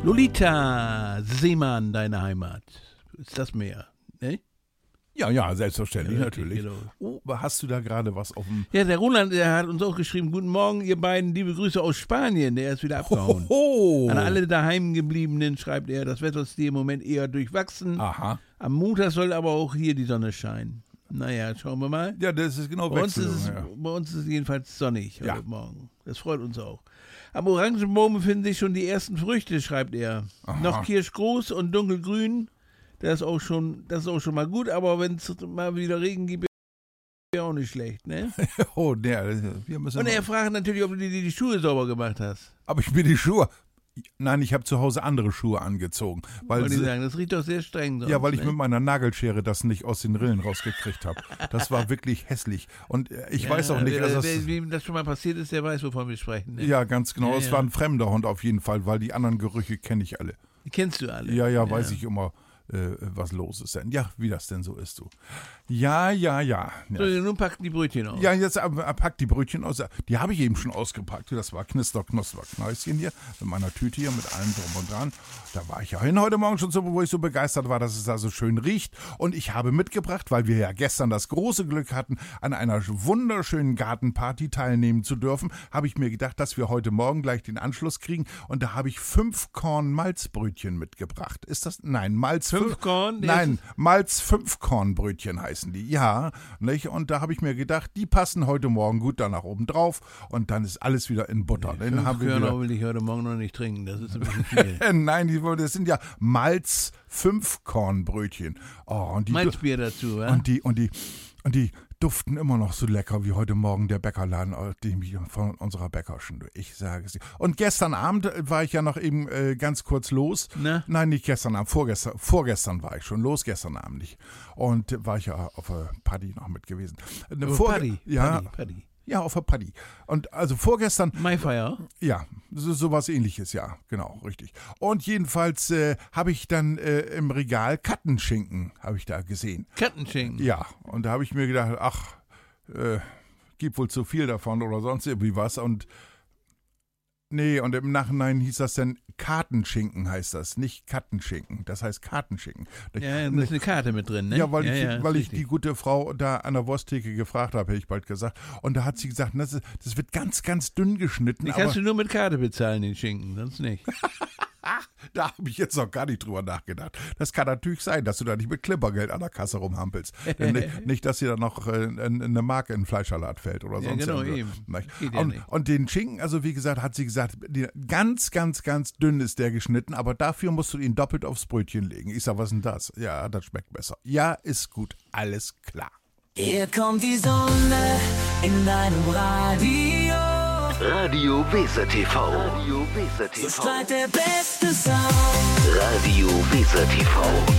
Lolita Seemann, deine Heimat. Ist das mehr, ne? Ja, selbstverständlich, Ja, natürlich. genau. Oh, hast du da gerade was auf dem... Ja, der Roland, der hat uns auch geschrieben, guten Morgen, ihr beiden, liebe Grüße aus Spanien. Der ist wieder abgehauen. Hoho. An alle daheimgebliebenen schreibt er, das Wetter ist hier im Moment eher durchwachsen. Aha. Am Montag soll aber auch hier die Sonne scheinen. Naja, schauen wir mal. Ja, das ist genau Bei uns ist es jedenfalls sonnig heute Morgen. Das freut uns auch. Am Orangenbaum befinden sich schon die ersten Früchte, schreibt er. Aha. Noch kirschgroß und dunkelgrün. Das ist auch schon mal gut, aber wenn es mal wieder Regen gibt, wäre auch nicht schlecht, ne? Oh, wir müssen... Und er fragt natürlich, ob du dir die Schuhe sauber gemacht hast. Aber ich mir die Schuhe... Nein, ich habe zu Hause andere Schuhe angezogen. Wollte ich sagen, das riecht doch sehr streng. Sonst, ja, weil ich ne? mit meiner Nagelschere das nicht aus den Rillen rausgekriegt habe. Das war wirklich hässlich. Und ich weiß auch nicht... Wem das schon mal passiert ist, der weiß, wovon wir sprechen. Ne? Ja, ganz genau. Ja, es war ein fremder Hund auf jeden Fall, weil die anderen Gerüche kenne ich alle. Die kennst du alle. Ja, weiß ich immer, was los ist denn. Ja, wie das denn so ist, du. Ja. So, nun packen die Brötchen aus. Ja, jetzt packt die Brötchen aus. Die habe ich eben schon ausgepackt. Das war Knusper, Knäuschen hier mit meiner Tüte hier, mit allem drum und dran. Da war ich ja hin heute Morgen schon so, wo ich so begeistert war, dass es da so schön riecht. Und ich habe mitgebracht, weil wir ja gestern das große Glück hatten, an einer wunderschönen Gartenparty teilnehmen zu dürfen, habe ich mir gedacht, dass wir heute Morgen gleich den Anschluss kriegen. Und da habe ich 5-Korn-Malzbrötchen mitgebracht. Ist das? Nein, Malz 5 Korn? Nein, Malz 5-Korn-Brötchen heißen die. Ja, nicht? Und da habe ich mir gedacht, die passen heute Morgen gut da nach oben drauf und dann ist alles wieder in Butter. Nee, 5 Körner will ich heute Morgen noch nicht trinken, das ist ein bisschen viel. Nein, das sind ja Malz 5-Korn-Brötchen. Oh, und die Malzbier dazu, ja? Und die duften immer noch so lecker wie heute Morgen der Bäckerladen, von unserer Bäckerschen. Ich sage es dir. Und gestern Abend war ich ja noch eben ganz kurz los. Na? Nein, nicht gestern Abend, vorgestern war ich schon los, gestern Abend nicht. Und war ich ja auf der Party noch mit gewesen. Party? Ja. Party. Ja, auf der Party. Und also vorgestern... Maifeier? Ja, sowas ähnliches, ja, genau, richtig. Und jedenfalls habe ich dann im Regal Kattenschinken, habe ich da gesehen. Kattenschinken? Ja, und da habe ich mir gedacht, gibt wohl zu viel davon oder sonst irgendwie was. Und und im Nachhinein hieß das dann Kartenschinken heißt das, nicht Kattenschinken. Das heißt Kartenschinken. Ja, da ist eine Karte mit drin, ne? Ja, weil ich richtig. die gute Frau da an der Wursttheke gefragt habe, hätte ich bald gesagt. Und da hat sie gesagt, das wird ganz, ganz dünn geschnitten. Die kannst du nur mit Karte bezahlen, den Schinken, sonst nicht. Da habe ich jetzt noch gar nicht drüber nachgedacht. Das kann natürlich sein, dass du da nicht mit Klimpergeld an der Kasse rumhampelst. Nicht, dass dir da noch eine Marke in den Fleischsalat fällt oder sonst genau, irgendwas. eben. Und den Schinken, also wie gesagt, hat sie gesagt, ganz, ganz, ganz dünn ist der geschnitten, aber dafür musst du ihn doppelt aufs Brötchen legen. Ich sag, was ist denn das? Ja, das schmeckt besser. Ja, ist gut, alles klar. Hier kommt die Sonne in deinem Radio. Radio Weser TV. Radio Weser TV. So strahlt der beste Sound. Radio Weser TV.